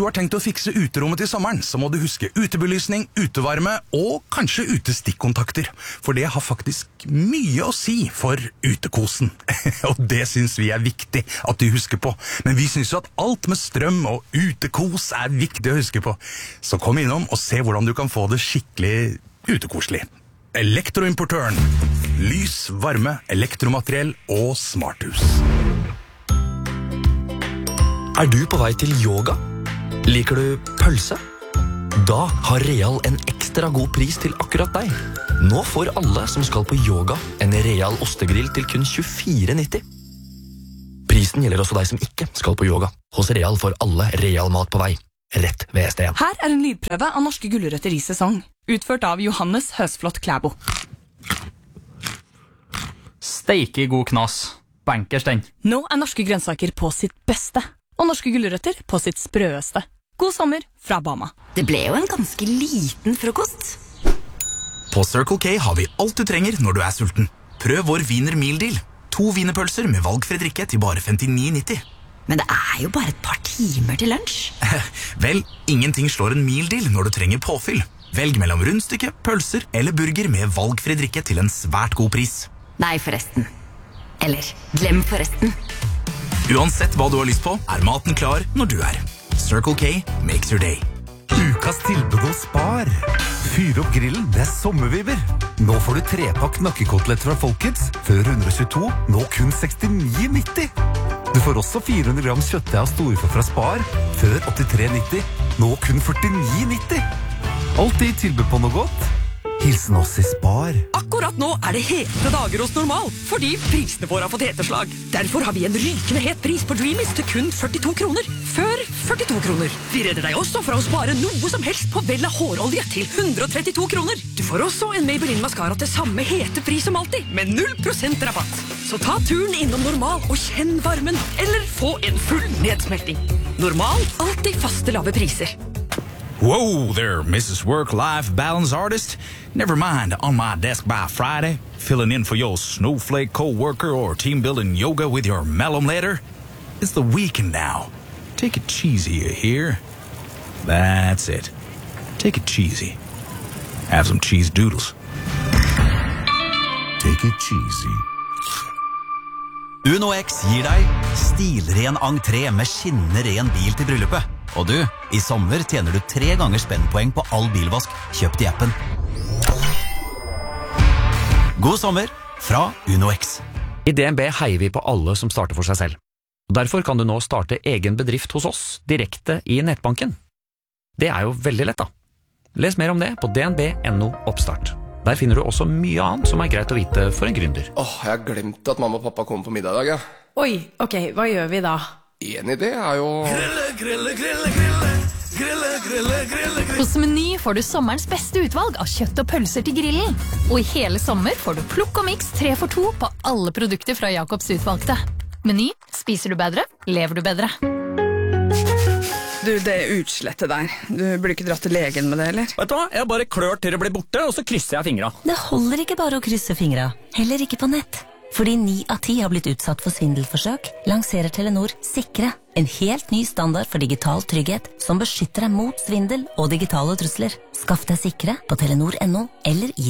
du har tenkt å fikse uterommet til sommeren, så må du huske utebelysning, utevarme og kanskje utestikkontakter. For det har faktisk mye å si for utekosen. Og det synes vi er viktig at du husker på. Men vi synes jo at alt med strøm og utekos er viktig å huske på. Så kom innom og se hvordan du kan få det skikkelig utekoselig. Elektroimportøren. Lys, varme, elektromateriell og smarthus. Er du på vei til yoga? Liker du pølse? Da har Real en ekstra god pris til akkurat deg. Nå får alle som skal på yoga en Real ostegrill til kun 24,90. Prisen gjelder også deg som ikke skal på yoga. Hos Real får alle Real mat på vei. Rett ved ST1. Her er en lydprøve av norske gulrøtter i sesong. Utført av Johannes Høsflott Klæbo. Steike god knas. Bankers den. Nå er norske grønnsaker på sitt beste. Og norske gulrøtter på sitt sprøeste. God sommer fra Bama. Det ble jo en ganske liten frokost. På Circle K har vi alt du trenger når du er sulten. Prøv vår Wiener Meal Deal. 2 wienerpølser med valgfri drikke til bare 59,90. Men det er jo bare et par timer til lunsj. Vel, ingenting slår en meal deal når du trenger påfyll. Velg mellom rundstykke, pølser eller burger med valgfri drikke til en svært god pris. Nei, forresten. Eller, glem forresten. Uansett hva du har lyst på, er maten klar når du er. Circle K makes your day. Ukas tilbud hos Spar. Fyr opp grillen, det er sommerviver. Nå får du 3-pakk nakkekoteletter fra Folkets, før 122, nå kun 69,90. Du får også 400 gram kjøttdeig av storfe fra Spar, før 83,90, nå kun 49,90. Alltid i tilbud på noe godt. Hilsen oss i Spar. Akkurat nå er det hete dager hos Normal, fordi prisene våre har fått heteslag. Derfor har vi en rykende het pris på Dreamies til kun 42 kroner. Før 42 kroner. Vi redder deg også fra å spare noe som helst på Vella hårolje til 132 kroner. Du får også en Maybelline Mascara til samme hete pris som alltid, med 0% rabatt. Så ta turen innom Normal og kjenn varmen, eller få en full nedsmelting. Normal, alltid faste lave priser. Whoa there, Mrs. Work-Life Balance Artist. Never mind, on my desk by Friday, filling in for your snowflake co-worker or team-building yoga with your malum later. It's the weekend now. Take it cheesy, you hear? That's it. Take it cheesy. Have some cheese doodles. Take it cheesy. UnoX gir deg stilren entré med skinnende ren bil til bryllupet. Og du, i sommer tjener du 3 ganger spennpoeng på all bilvask kjøpt i appen. God sommer fra UnoX. I DNB heier vi på alle som starter for seg selv. Derfor kan du nå starte egen bedrift hos oss, direkte i nettbanken. Det er jo veldig lett da. Les mer om det på dnb.no oppstart. Der finner du også mye annet som er greit å vite for en gründer. Jeg har glemt at mamma og pappa kommer på middag i dag, ja. Oi, ok, hva gjør vi da? En idé er jo... Hos Meny får du sommerens beste utvalg av kjøtt og pølser til grillen. Og i hele sommer får du plukk og mix 3 for 2 på alle produkter fra Jacobs utvalgte. Meny, spiser du bedre, lever du bedre. Du, det utslettet der. Du burde ikke dratt til legen med det, eller? Vet du hva? Jeg bare klør til det blir borte, og så krysser jeg fingra. Det holder ikke bare å krysse fingra, heller ikke på nett. Fordi 9 av 10 har blitt utsatt for svindelforsøk, lanserer Telenor Sikre, en helt ny standard for digital trygghet som beskytter deg mot svindel og digitale trusler. Skaff deg Sikre på Telenor.no eller i